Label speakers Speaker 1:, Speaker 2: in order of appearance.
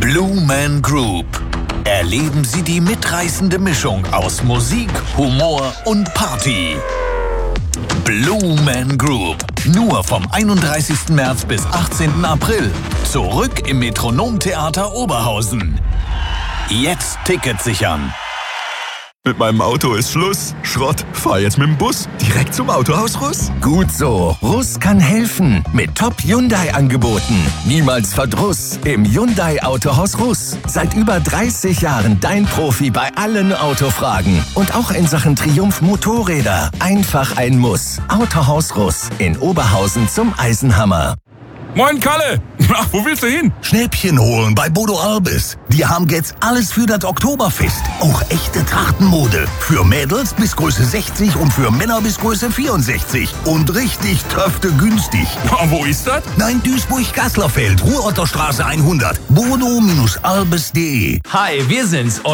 Speaker 1: Blue Man Group. Erleben Sie die mitreißende Mischung aus Musik, Humor und Party. Blue Man Group. Nur vom 31. März bis 18. April. Zurück im Metronomtheater Oberhausen. Jetzt Ticket sichern.
Speaker 2: Mit meinem Auto ist Schluss. Schrott. Fahr jetzt mit dem Bus direkt zum Autohaus Russ.
Speaker 3: Gut so. Russ kann helfen. Mit Top-Hyundai-Angeboten. Niemals Verdruss. Im Hyundai Autohaus Russ. Seit über 30 Jahren dein Profi bei allen Autofragen. Und auch in Sachen Triumph Motorräder. Einfach ein Muss. Autohaus Russ. In Oberhausen zum Eisenhammer.
Speaker 4: Moin Kalle! Ach, wo willst du hin?
Speaker 5: Schnäppchen holen bei Bodo Albis. Die haben jetzt alles für das Oktoberfest. Auch echte Trachtenmode. Für Mädels bis Größe 60 und für Männer bis Größe 64. Und richtig töfte günstig.
Speaker 4: Wo ist das?
Speaker 5: Nein, Duisburg-Gasslerfeld, Ruhrotterstraße 100. Bodo-albis.de.
Speaker 6: Hi, wir sind's.